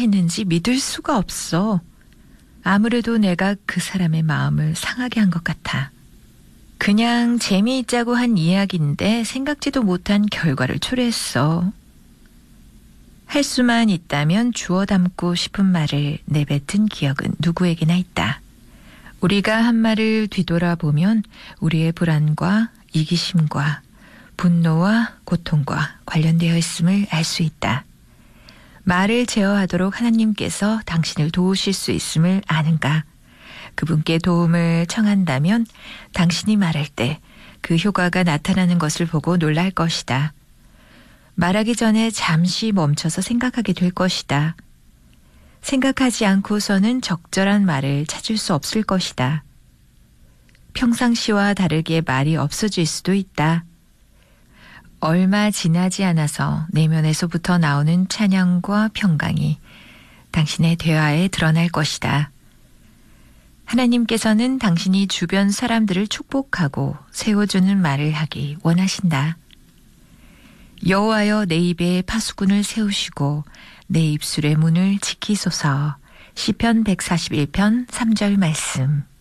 했는지 믿을 수가 없어. 아무래도 내가 그 사람의 마음을 상하게 한 것 같아. 그냥 재미있자고 한 이야기인데 생각지도 못한 결과를 초래했어. 할 수만 있다면 주워 담고 싶은 말을 내뱉은 기억은 누구에게나 있다. 우리가 한 말을 뒤돌아보면 우리의 불안과 이기심과 분노와 고통과 관련되어 있음을 알 수 있다. 말을 제어하도록 하나님께서 당신을 도우실 수 있음을 아는가? 그분께 도움을 청한다면 당신이 말할 때 그 효과가 나타나는 것을 보고 놀랄 것이다. 말하기 전에 잠시 멈춰서 생각하게 될 것이다. 생각하지 않고서는 적절한 말을 찾을 수 없을 것이다. 평상시와 다르게 말이 없어질 수도 있다. 얼마 지나지 않아서 내면에서부터 나오는 찬양과 평강이 당신의 대화에 드러날 것이다. 하나님께서는 당신이 주변 사람들을 축복하고 세워주는 말을 하기 원하신다. 여호와여 내 입에 파수꾼을 세우시고 내 입술의 문을 지키소서. 시편 141편 3절 말씀.